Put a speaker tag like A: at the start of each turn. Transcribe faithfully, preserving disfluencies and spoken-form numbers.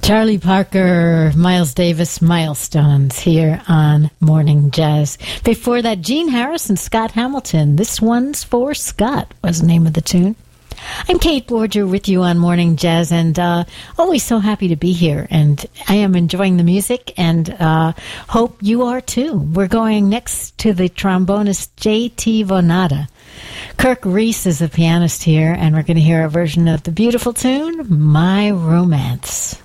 A: Charlie Parker, Miles Davis, Milestones here on Morning Jazz. Before that, Gene Harris and Scott Hamilton. This One's for Scott was the name of the tune. I'm Kate Borger with you on Morning Jazz, and uh, always so happy to be here. And I am enjoying the music, and uh, hope you are too. We're going next to the trombonist J T Vonada. Kirk Reese is a pianist here, and we're going to hear a version of the beautiful tune, My Romance.